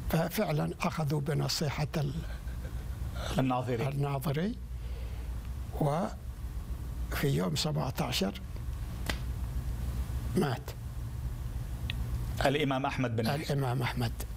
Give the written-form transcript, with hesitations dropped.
ففعلا أخذوا بنصيحة الناظري، وفي يوم 17 مات الإمام أحمد بن الإمام أحمد